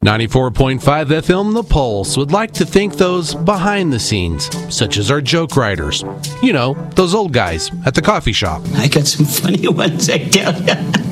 94.5 FM The Pulse would like to thank those behind the scenes, such as our joke writers. You know, those old guys at the coffee shop. I got some funny ones, I tell ya.